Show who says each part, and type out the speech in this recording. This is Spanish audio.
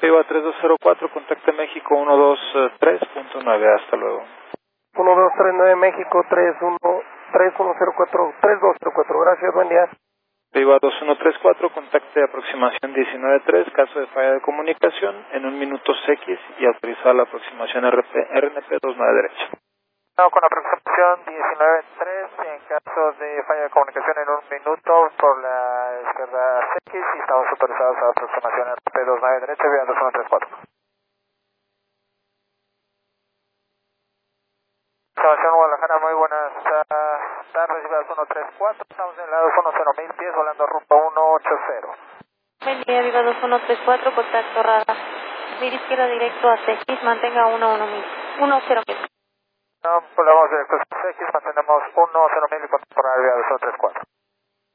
Speaker 1: Viva 3204, contacte México 123.9, hasta luego.
Speaker 2: 1239 México 3204, gracias, buen día.
Speaker 1: Viva 2134, contacte aproximación 193, caso de falla de comunicación, en 1 minuto X y autorizar la aproximación RNP 29 derecha.
Speaker 3: No, con aproximación 19.3, en caso de falla de comunicación en 1 minuto por la izquierda X y estamos autorizados a aproximación RP 29 derecha, vía 2134. Observación Guadalajara, muy buenas tardes, vía 2134, estamos en el lado 10010, volando rumbo 180.
Speaker 4: Buen día, Viva 2134, contacto radar. Mira izquierda directo a X, mantenga 10.000.
Speaker 3: No, volvemos directo a X, mantenemos 10.000 y contemporáneo vía 2134.